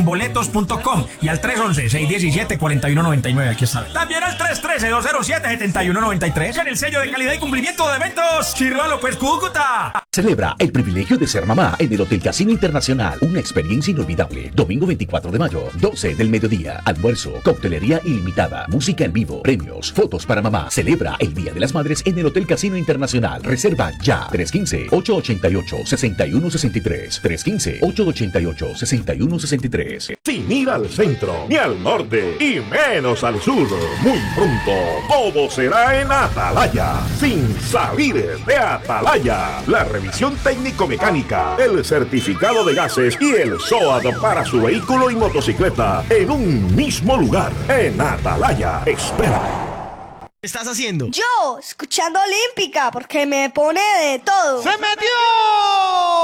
boletos.com y al 311-617-4199. Aquí está. También al 313-207-7193 en el sello de calidad y cumplimiento de eventos Chirva López Cúcuta. Celebra el privilegio de ser mamá en el Hotel Casino Internacional. Una experiencia inolvidable. Domingo 24 de mayo, 12 del mediodía. Almuerzo, coctelería ilimitada, música en vivo, premios, fotos para mamá. Celebra el Día de las Madres en el Hotel Casino Internacional. Reserva ya. 315-888-6163. 315-888-6163. Sin ir al centro, ni al norte, y menos al sur. Muy pronto, todo será en Atalaya. Sin salir de Atalaya. La revisión técnico-mecánica, el certificado de gases y el SOAT para su vehículo y motocicleta en un mismo lugar. En Atalaya. Espera. ¿Qué estás haciendo? Yo, escuchando Olímpica, porque me pone de todo. ¡Se metió!